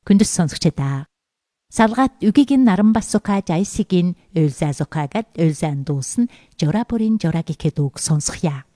Күндүс сонсогчдаа. Салгат үгигийн наран бассука жайсигийн ölзаа зукагат ölзаан дуусна жора бүрийн жора гэхэд үг сонсохъя.